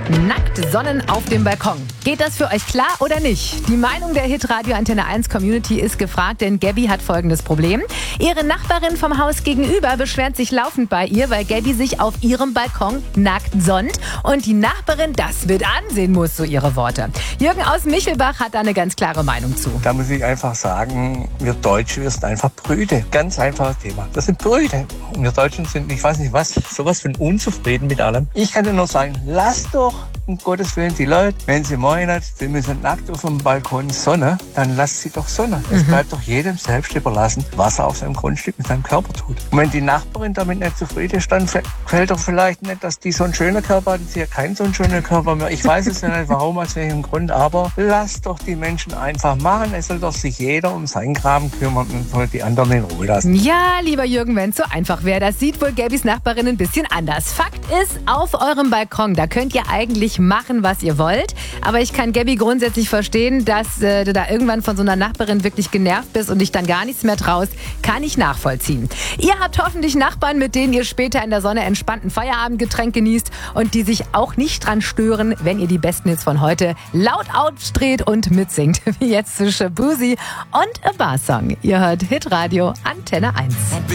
Nackt sonnen auf dem Balkon. Geht das für euch klar oder nicht? Die Meinung der Hitradio Antenne 1 Community ist gefragt, denn Gabby hat folgendes Problem. Ihre Nachbarin vom Haus gegenüber beschwert sich laufend bei ihr, weil Gabby sich auf ihrem Balkon nackt sonnt und die Nachbarin das mit ansehen muss, so ihre Worte. Jürgen aus Michelbach hat da eine ganz klare Meinung zu. Da muss ich einfach sagen, wir Deutsche, wir sind einfach Brüde. Ganz einfaches Thema. Das sind Brüde. Und wir Deutschen sind, ich weiß nicht was, sowas von unzufrieden mit allem. Ich kann dir nur sagen, lasst doch um Gottes Willen die Leute, wenn sie meinen, sie müssen nackt auf dem Balkon sonnen, dann lasst sie doch sonnen. Es bleibt doch jedem selbst überlassen, was er auf seinem Grundstück mit seinem Körper tut. Und wenn die Nachbarin damit nicht zufrieden ist, dann fällt doch vielleicht nicht, dass die so einen schönen Körper hat und sie hat keinen so einen schönen Körper mehr. Ich weiß es ja nicht, warum, aus welchem Grund, aber lasst doch die Menschen einfach machen. Es soll doch sich jeder um seinen Graben kümmern und soll die anderen in Ruhe lassen. Ja, lieber Jürgen, wenn es so einfach wäre, das sieht wohl Gabbys Nachbarin ein bisschen anders. Fakt ist, auf eurem Balkon, da könnt ihr eigentlich machen, was ihr wollt. Aber ich kann Gabby grundsätzlich verstehen, dass du da irgendwann von so einer Nachbarin wirklich genervt bist und dich dann gar nichts mehr traust. Kann ich nachvollziehen. Ihr habt hoffentlich Nachbarn, mit denen ihr später in der Sonne entspannten Feierabendgetränk genießt und die sich auch nicht dran stören, wenn ihr die besten Hits von heute laut aufdreht und mitsingt. Wie jetzt zu Shabuzi und A Bar Song. Ihr hört Hitradio Antenne 1.